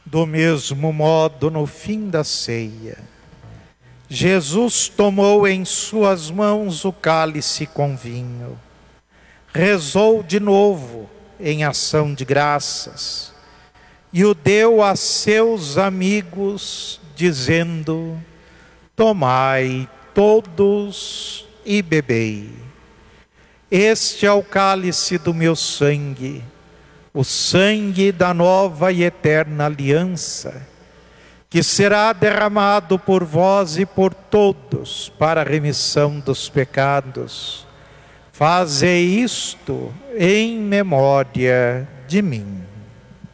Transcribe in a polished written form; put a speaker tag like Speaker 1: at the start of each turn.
Speaker 1: Do mesmo modo, no fim da ceia, Jesus tomou em suas mãos o cálice com vinho, rezou de novo em ação de graças e o deu a seus amigos, dizendo: tomai todos e bebei. Este é o cálice do meu sangue, o sangue da nova e eterna aliança, que será derramado por vós e por todos para a remissão dos pecados. Fazei isto em memória de mim.